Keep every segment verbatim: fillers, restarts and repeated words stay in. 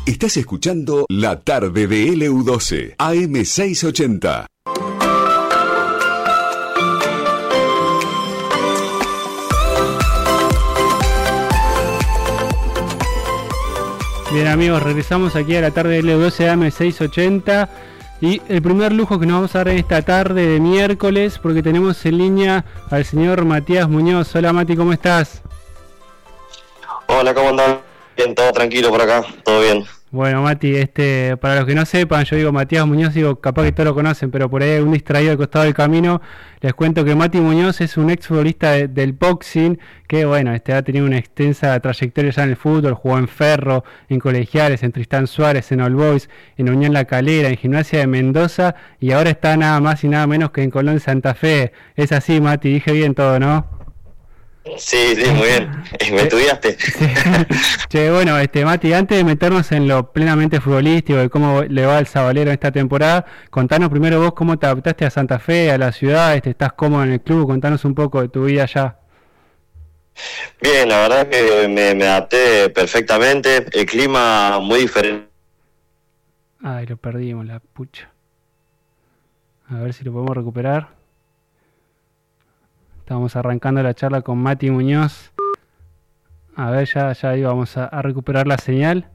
Estás escuchando La Tarde de L U doce, A M seiscientos ochenta. Bien amigos, regresamos aquí a La Tarde de L U doce A M seiscientos ochenta y el primer lujo que nos vamos a dar en esta tarde de miércoles, porque tenemos en línea al señor Matías Muñoz. Hola Mati, ¿cómo estás? Hola, ¿cómo andan? Bien, todo tranquilo por acá, todo bien. Bueno Mati, este, para los que no sepan, yo digo Matías Muñoz, digo capaz que todos lo conocen, pero por ahí hay un distraído al costado del camino. Les cuento que Mati Muñoz es un ex futbolista de, del boxing, que bueno, este ha tenido una extensa trayectoria ya en el fútbol, jugó en Ferro, en Colegiales, en Tristán Suárez, en All Boys, en Unión La Calera, en Gimnasia de Mendoza, y ahora está nada más y nada menos que en Colón Santa Fe. Es así Mati, dije bien todo, ¿no? Sí, sí, muy bien. Me estudiaste. Sí. Che, bueno, este Mati, antes de meternos en lo plenamente futbolístico y cómo le va al Sabalero en esta temporada, contanos primero vos cómo te adaptaste a Santa Fe, a la ciudad, este, estás cómodo en el club, contanos un poco de tu vida allá. Bien, la verdad que me, me adapté perfectamente, el clima muy diferente. Ay, lo perdimos, la pucha. A ver si lo podemos recuperar. Estamos arrancando la charla con Mati Muñoz. A ver, ya, ya íbamos a, a recuperar la señal.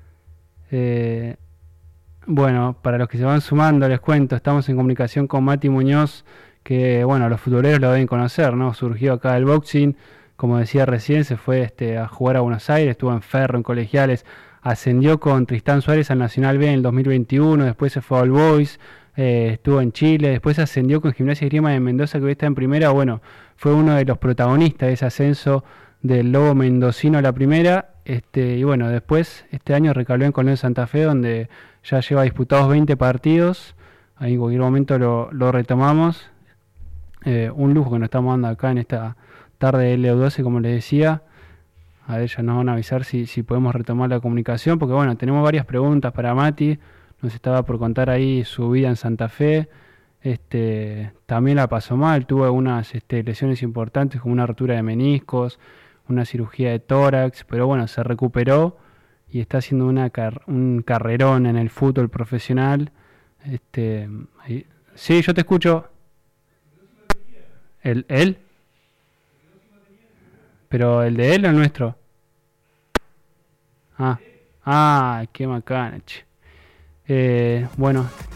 Eh, bueno, para los que se van sumando, les cuento, estamos en comunicación con Mati Muñoz, que bueno, los futboleros lo deben conocer, ¿no? Surgió acá del boxing, como decía recién, se fue este, a jugar a Buenos Aires, estuvo en Ferro, en Colegiales, ascendió con Tristán Suárez al Nacional B en el dos mil veintiuno, después se fue a All Boys, eh, estuvo en Chile, después ascendió con Gimnasia y Esgrima de Mendoza, que hoy está en primera. Bueno, fue uno de los protagonistas de ese ascenso del Lobo Mendocino a la primera, este, y bueno, después este año recaló en Colón Santa Fe, donde ya lleva disputados veinte partidos, ahí en cualquier momento lo, lo retomamos, eh, un lujo que nos estamos dando acá en esta tarde de L U doce, como les decía. A ver, ya nos van a avisar si, si podemos retomar la comunicación, porque bueno, tenemos varias preguntas para Mati, nos estaba por contar ahí su vida en Santa Fe. Este, también la pasó mal, tuvo algunas este, lesiones importantes como una rotura de meniscos, una cirugía de tórax, pero bueno, se recuperó y está haciendo una car- un carrerón en el fútbol profesional. Este, ahí. Sí, yo te escucho. ¿El, él? ¿Pero el de él o el nuestro? Ah, ah, qué macana, che. Eh, bueno,